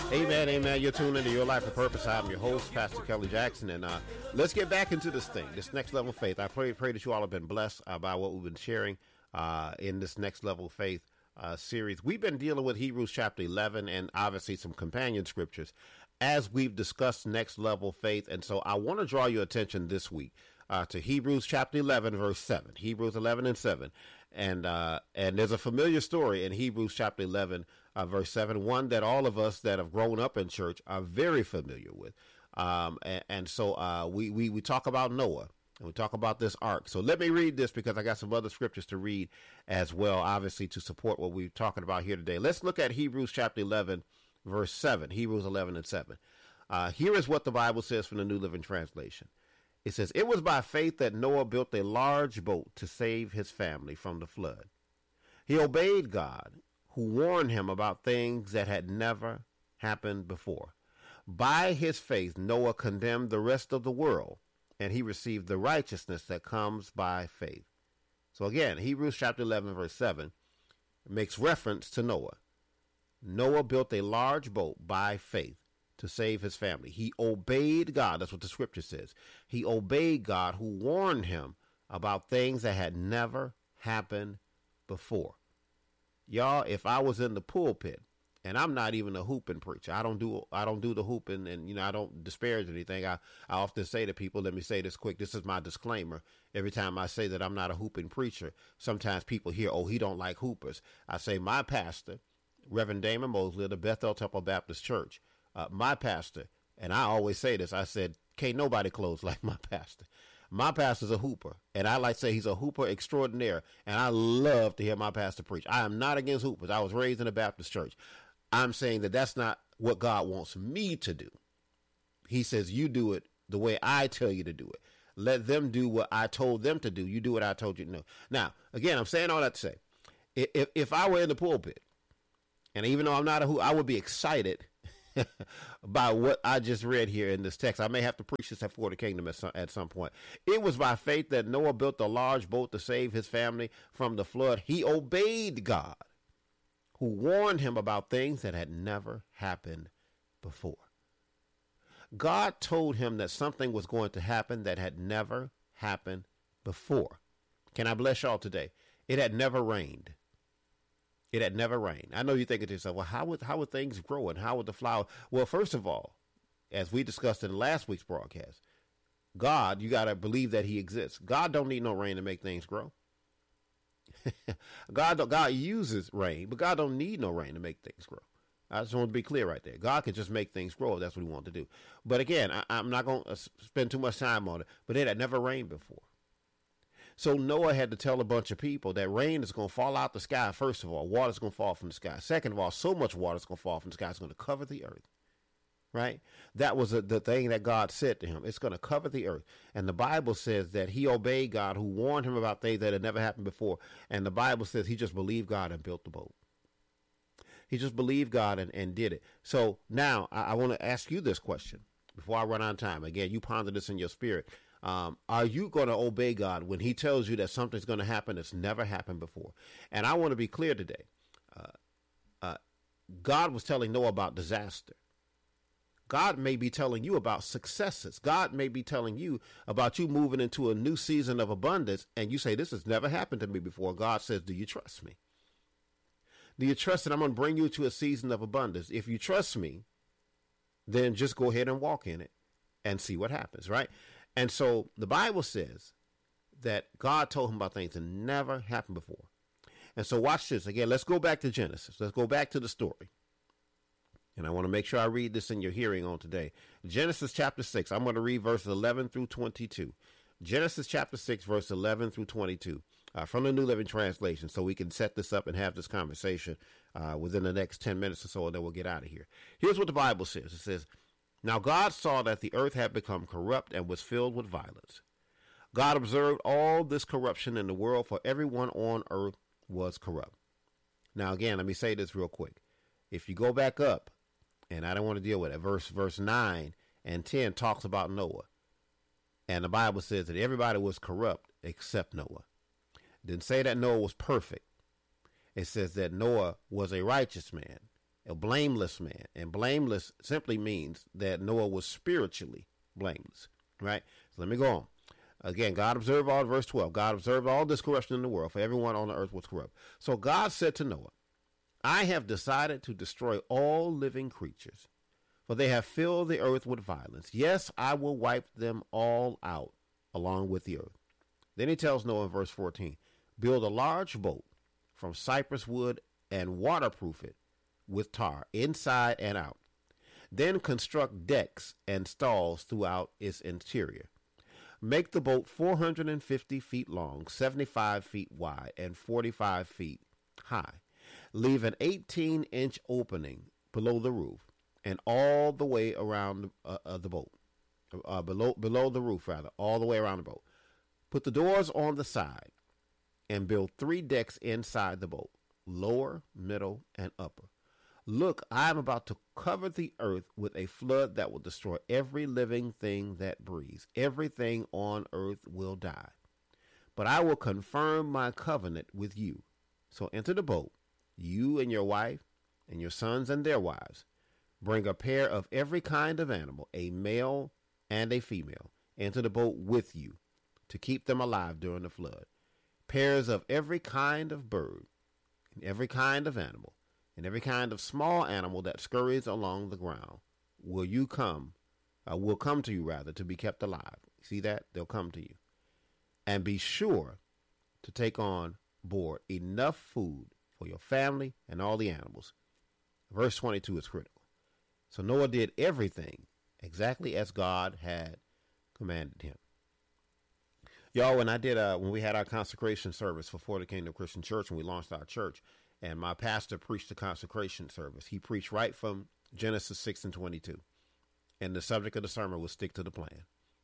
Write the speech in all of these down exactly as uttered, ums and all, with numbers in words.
Amen, amen. You're tuned into Your Life of Purpose. I'm your host, Pastor Kelly Jackson, and uh, let's get back into this thing, this next level of faith. I pray, pray that you all have been blessed uh, by what we've been sharing uh, in this next level of faith uh, series. We've been dealing with Hebrews chapter eleven and obviously some companion scriptures as we've discussed next level faith, and so I want to draw your attention this week uh, to Hebrews chapter eleven, verse seven. Hebrews eleven and seven, and uh, and there's a familiar story in Hebrews chapter eleven. Uh, verse seven, one that all of us that have grown up in church are very familiar with. Um, and, and so uh, we, we, we talk about Noah and we talk about this ark. So let me read this because I got some other scriptures to read as well, obviously, to support what we're talking about here today. Let's look at Hebrews chapter eleven, verse seven, Hebrews eleven and seven. Uh, here is what the Bible says from the New Living Translation. It says, "It was by faith that Noah built a large boat to save his family from the flood. He obeyed God, who warned him about things that had never happened before. By his faith, Noah condemned the rest of the world, and he received the righteousness that comes by faith." So again, Hebrews chapter eleven, verse seven makes reference to Noah. Noah built a large boat by faith to save his family. He obeyed God. That's what the scripture says. He obeyed God, who warned him about things that had never happened before. Y'all, if I was in the pulpit, and I'm not even a hooping preacher, I don't do I don't do the hooping, and you know I don't disparage anything. I, I often say to people, let me say this quick. This is my disclaimer. Every time I say that I'm not a hooping preacher, sometimes people hear, oh, he don't like hoopers. I say my pastor, Reverend Damon Mosley of the Bethel Temple Baptist Church, uh, my pastor, and I always say this. I said, can't nobody close like my pastor. My pastor's a hooper, and I like to say he's a hooper extraordinaire, and I love to hear my pastor preach. I am not against hoopers. I was raised in a Baptist church. I'm saying that that's not what God wants me to do. He says, you do it the way I tell you to do it. Let them do what I told them to do. You do what I told you to do. Now, again, I'm saying all that to say, if, if I were in the pulpit, and even though I'm not a hooper, I would be excited by what I just read here in this text. I may have to preach this for the kingdom at some, at some point. It was by faith that Noah built a large boat to save his family from the flood. He obeyed God, who warned him about things that had never happened before. God told him that something was going to happen that had never happened before. Can I bless y'all today? It had never rained. It had never rained. I know you're thinking to yourself, well, how would, how would things grow and how would the flower? Well, first of all, as we discussed in last week's broadcast, God, you got to believe that he exists. God don't need no rain to make things grow. God, God uses rain, but God don't need no rain to make things grow. I just want to be clear right there. God can just make things grow if that's what he wants to do. But again, I, I'm not going to spend too much time on it, but it had never rained before. So Noah had to tell a bunch of people that rain is going to fall out the sky. First of all, water is going to fall from the sky. Second of all, so much water is going to fall from the sky, it's going to cover the earth. Right? That was a, the thing that God said to him. It's going to cover the earth. And the Bible says that he obeyed God, who warned him about things that had never happened before. And the Bible says he just believed God and built the boat. He just believed God and, and did it. So now I, I want to ask you this question before I run out of time. Again, you ponder this in your spirit. Um, are you going to obey God when he tells you that something's going to happen that's never happened before? And I want to be clear today. Uh, uh, God was telling Noah about disaster. God may be telling you about successes. God may be telling you about you moving into a new season of abundance. And you say, this has never happened to me before. God says, do you trust me? Do you trust that I'm going to bring you to a season of abundance? If you trust me, then just go ahead and walk in it and see what happens, right? And so the Bible says that God told him about things that never happened before. And so watch this. Again, let's go back to Genesis. Let's go back to the story. And I want to make sure I read this in your hearing on today. Genesis chapter six. I'm going to read verses eleven through twenty-two. Genesis chapter six, verse eleven through twenty-two. Uh, from the New Living Translation, so we can set this up and have this conversation uh, within the next ten minutes or so, and then we'll get out of here. Here's what the Bible says. It says, "Now God saw that the earth had become corrupt and was filled with violence. God observed all this corruption in the world, for everyone on earth was corrupt." Now, again, let me say this real quick. If you go back up, and I don't want to deal with it, verse, verse nine and ten talks about Noah. And the Bible says that everybody was corrupt except Noah. It didn't say that Noah was perfect. It says that Noah was a righteous man, a blameless man. And blameless simply means that Noah was spiritually blameless, right? So let me go on. Again, God observed all, verse twelve, God observed all this corruption in the world, for everyone on the earth was corrupt. So God said to Noah, I have decided to destroy all living creatures, for they have filled the earth with violence. Yes, I will wipe them all out along with the earth. Then he tells Noah in verse fourteen, build a large boat from cypress wood and waterproof it with tar inside and out. Then construct decks and stalls throughout its interior. Make the boat four hundred fifty feet long, seventy-five feet wide, and forty-five feet high. Leave an eighteen inch opening below the roof and all the way around uh, uh, the boat. Uh, below below the roof, rather, all the way around the boat. Put the doors on the side and build three decks inside the boat, lower, middle, and upper. Look, I am about to cover the earth with a flood that will destroy every living thing that breathes. Everything on earth will die. But I will confirm my covenant with you. So enter the boat, you and your wife and your sons and their wives. Bring a pair of every kind of animal, a male and a female, into the boat with you to keep them alive during the flood. Pairs of every kind of bird and every kind of animal and every kind of small animal that scurries along the ground will you come, uh, will come to you rather, to be kept alive. See that? They'll come to you. And be sure to take on board enough food for your family and all the animals. Verse twenty-two is critical. So Noah did everything exactly as God had commanded him. Y'all, when I did, uh, when we had our consecration service for For the Kingdom Christian Church, when we launched our church, and my pastor preached the consecration service, he preached right from Genesis six and twenty-two. And the subject of the sermon was stick to the plan.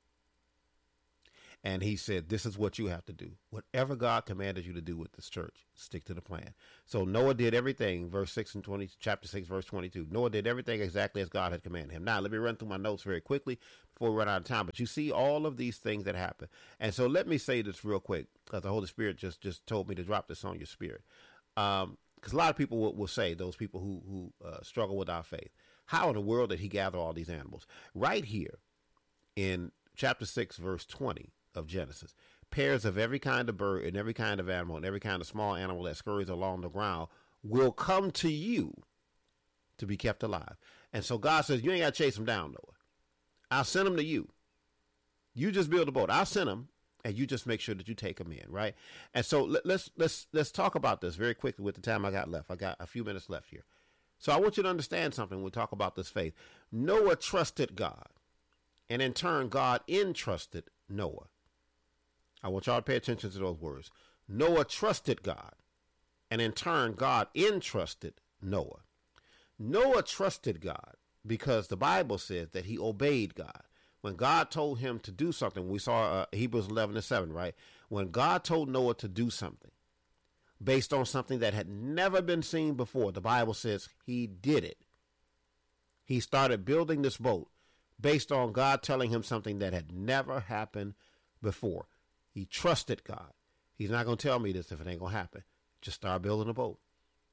And he said, this is what you have to do. Whatever God commanded you to do with this church, stick to the plan. So Noah did everything, verse six and twenty, chapter six, verse twenty-two. Noah did everything exactly as God had commanded him. Now, let me run through my notes very quickly before we run out of time. But you see all of these things that happen. And so let me say this real quick, because the Holy Spirit just, just told me to drop this on your spirit. Um, because a lot of people will, will say, those people who, who uh, struggle with our faith, how in the world did he gather all these animals? Right here in chapter six, verse twenty of Genesis, pairs of every kind of bird and every kind of animal and every kind of small animal that scurries along the ground will come to you to be kept alive. And so God says, you ain't got to chase them down, Noah. I'll send them to you. You just build a boat. I'll send them, and you just make sure that you take them in, right? And so let, let's let's let's talk about this very quickly with the time I got left. I got a few minutes left here. So I want you to understand something when we talk about this faith. Noah trusted God, and in turn, God entrusted Noah. I want y'all to pay attention to those words. Noah trusted God, and in turn, God entrusted Noah. Noah trusted God because the Bible says that he obeyed God. When God told him to do something, we saw uh, Hebrews eleven and seven, right? When God told Noah to do something based on something that had never been seen before, the Bible says he did it. He started building this boat based on God telling him something that had never happened before. He trusted God. He's not going to tell me this if it ain't going to happen. Just start building a boat.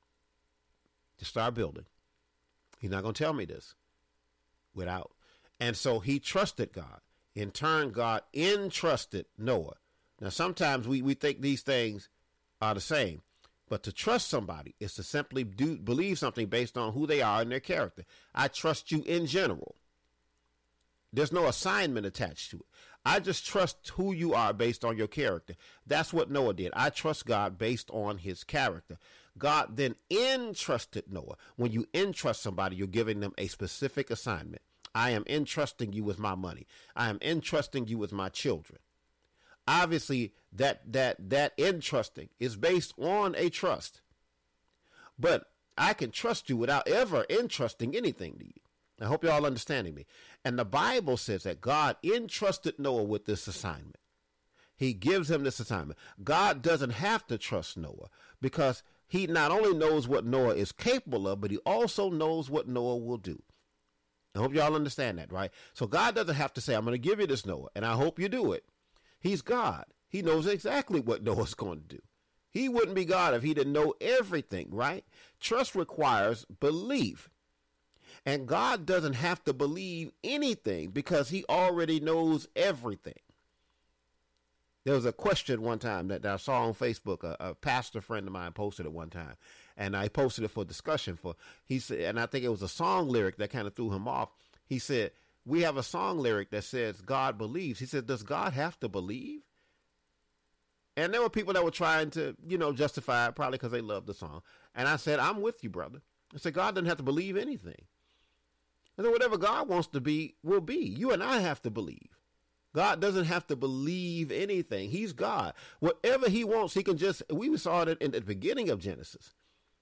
Just start building. He's not going to tell me this without. And so he trusted God. In turn, God entrusted Noah. Now, sometimes we, we think these things are the same. But to trust somebody is to simply do believe something based on who they are and their character. I trust you in general. There's no assignment attached to it. I just trust who you are based on your character. That's what Noah did. I trust God based on his character. God then entrusted Noah. When you entrust somebody, you're giving them a specific assignment. I am entrusting you with my money. I am entrusting you with my children. Obviously, that that that entrusting is based on a trust. But I can trust you without ever entrusting anything to you. I hope you're all understanding me. And the Bible says that God entrusted Noah with this assignment. He gives him this assignment. God doesn't have to trust Noah because he not only knows what Noah is capable of, but he also knows what Noah will do. I hope y'all understand that, right? So God doesn't have to say, I'm going to give you this, Noah, and I hope you do it. He's God. He knows exactly what Noah's going to do. He wouldn't be God if he didn't know everything, right? Trust requires belief. And God doesn't have to believe anything because he already knows everything. There was a question one time that, that I saw on Facebook. A, a pastor friend of mine posted it one time, and I posted it for discussion. For he said, and I think it was a song lyric that kind of threw him off. He said, "We have a song lyric that says God believes." He said, "Does God have to believe?" And there were people that were trying to, you know, justify it, probably because they loved the song. And I said, "I'm with you, brother." I said, God doesn't have to believe anything. And then whatever God wants to be will be. You and I have to believe. God doesn't have to believe anything. He's God. Whatever he wants, he can just, we saw it in the beginning of Genesis.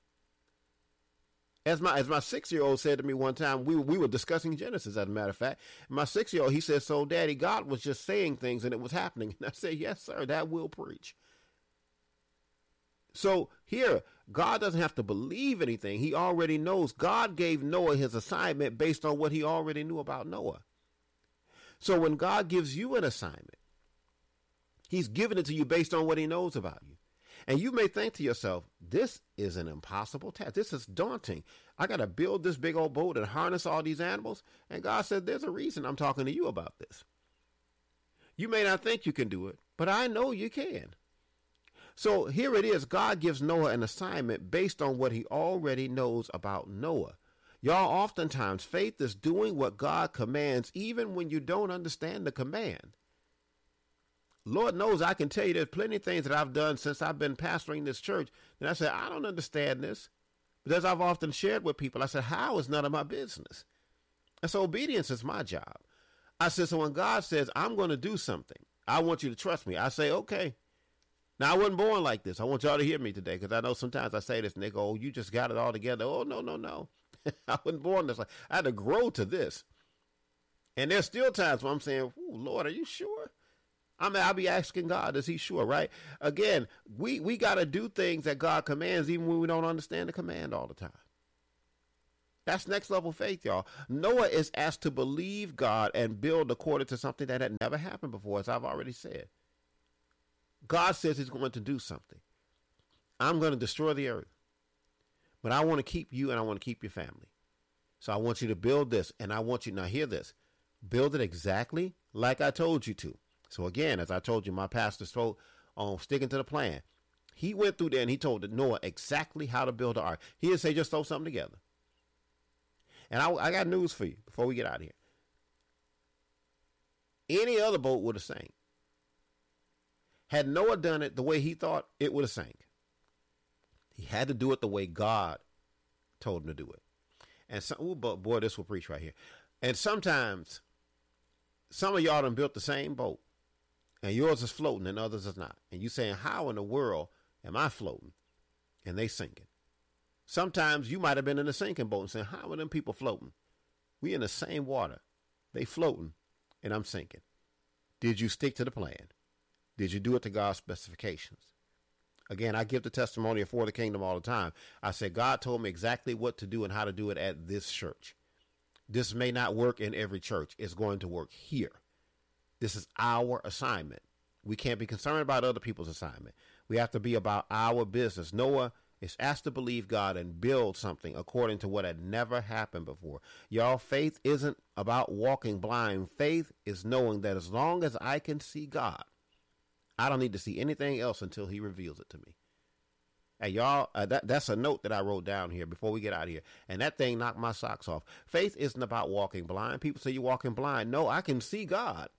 As my as my six-year-old said to me one time, we, we were discussing Genesis, as a matter of fact. My six-year-old, he said, "So, Daddy, God was just saying things and it was happening." And I said, "Yes, sir, that will preach." So here, God doesn't have to believe anything. He already knows. God gave Noah his assignment based on what he already knew about Noah. So when God gives you an assignment, he's giving it to you based on what he knows about you. And you may think to yourself, this is an impossible task. This is daunting. I got to build this big old boat and harness all these animals. And God said, there's a reason I'm talking to you about this. You may not think you can do it, but I know you can. So here it is. God gives Noah an assignment based on what he already knows about Noah. Y'all, oftentimes faith is doing what God commands, even when you don't understand the command. Lord knows I can tell you there's plenty of things that I've done since I've been pastoring this church. And I said, I don't understand this. But as I've often shared with people, I said, how is none of my business? And so obedience is my job. I said, so when God says, I'm going to do something, I want you to trust me. I say, okay. Now, I wasn't born like this. I want y'all to hear me today, because I know sometimes I say this and they go, oh, you just got it all together. Oh, no, no, no. I wasn't born this way. I had to grow to this. And there's still times where I'm saying, Lord, are you sure? I mean, I'll be asking God, is he sure, right? Again, we, we got to do things that God commands even when we don't understand the command all the time. That's next level faith, y'all. Noah is asked to believe God and build according to something that had never happened before, as I've already said. God says he's going to do something. I'm going to destroy the earth. But I want to keep you and I want to keep your family. So I want you to build this, and I want you, now hear this, build it exactly like I told you to. So again, as I told you, my pastor spoke on sticking to the plan. He went through there and he told Noah exactly how to build an ark. He didn't say just throw something together. And I, I got news for you before we get out of here. Any other boat would have sank. Had Noah done it the way he thought, it would have sank. He had to do it the way God told him to do it. And some, ooh, boy, this will preach right here. And sometimes some of y'all done built the same boat, and yours is floating and others is not. And you saying, how in the world am I floating and they sinking? Sometimes you might have been in a sinking boat and saying, how are them people floating? We in the same water. They floating and I'm sinking. Did you stick to the plan? Did you do it to God's specifications? Again, I give the testimony for the kingdom all the time. I said, God told me exactly what to do and how to do it at this church. This may not work in every church. It's going to work here. This is our assignment. We can't be concerned about other people's assignment. We have to be about our business. Noah is asked to believe God and build something according to what had never happened before. Y'all, faith isn't about walking blind. Faith is knowing that as long as I can see God, I don't need to see anything else until he reveals it to me. Hey, y'all, uh, that, that's a note that I wrote down here before we get out of here. And that thing knocked my socks off. Faith isn't about walking blind. People say you're walking blind. No, I can see God.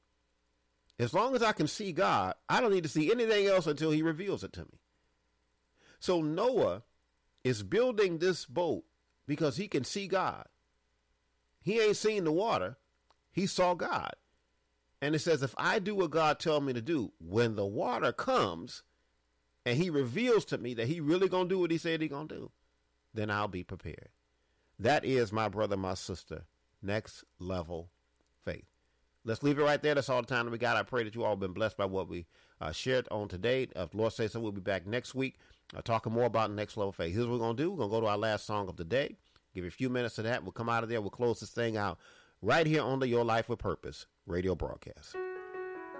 As long as I can see God, I don't need to see anything else until he reveals it to me. So Noah is building this boat because he can see God. He ain't seen the water. He saw God. And it says, if I do what God told me to do, when the water comes and he reveals to me that he really going to do what he said he going to do, then I'll be prepared. That is, my brother, my sister, next level faith. Let's leave it right there. That's all the time that we got. I pray that you all have been blessed by what we uh, shared on today. If the Lord says so, we'll be back next week uh, talking more about next level faith. Here's what we're going to do. We're going to go to our last song of the day. Give you a few minutes of that. We'll come out of there. We'll close this thing out right here on the Your Life with Purpose radio broadcast.